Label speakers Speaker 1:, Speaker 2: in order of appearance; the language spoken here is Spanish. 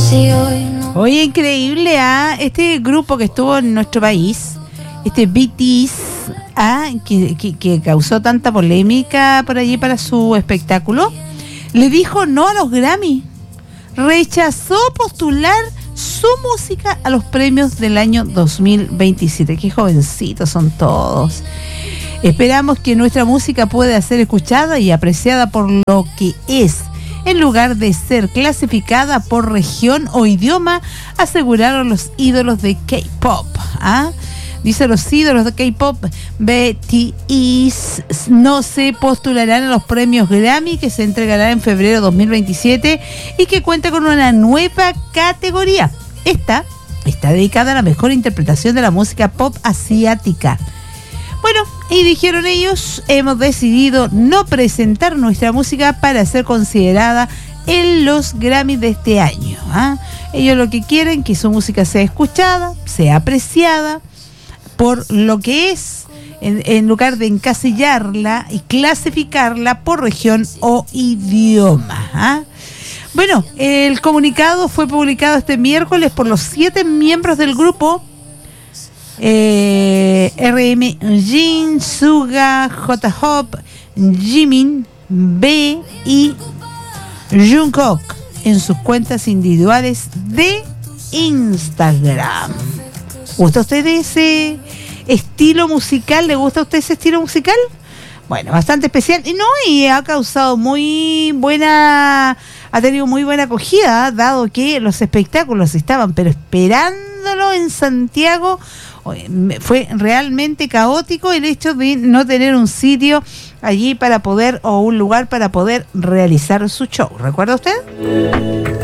Speaker 1: Oye, increíble, este grupo que estuvo en nuestro país, este BTS, que causó tanta polémica por allí para su espectáculo, le dijo no a los Grammy, rechazó postular su música a los premios del año 2027. Qué jovencitos son todos. Esperamos que nuestra música pueda ser escuchada y apreciada por lo que es, en lugar de ser clasificada por región o idioma, aseguraron los ídolos de K-pop. Dice, los ídolos de K-pop BTS no se postularán a los premios Grammy, que se entregarán en febrero de 2027 y que cuenta con una nueva categoría. Esta está dedicada a la mejor interpretación de la música pop asiática. Bueno, y dijeron ellos, hemos decidido no presentar nuestra música para ser considerada en los Grammy de este año. Ellos lo que quieren es que su música sea escuchada, sea apreciada por lo que es, en lugar de encasillarla y clasificarla por región o idioma. Bueno, el comunicado fue publicado este miércoles por los 7 miembros del grupo RM, Jin, Suga, J-Hope, Jimin, B y Jungkook en sus cuentas individuales de Instagram. ¿Gusta a usted ese estilo musical? ¿Le gusta a usted ese estilo musical? Bueno, bastante especial. Y ha causado ha tenido muy buena acogida, dado que los espectáculos estaban pero esperándolo en Santiago. Fue realmente caótico el hecho de no tener un sitio allí para poder, o un lugar para poder realizar su show. ¿Recuerda usted?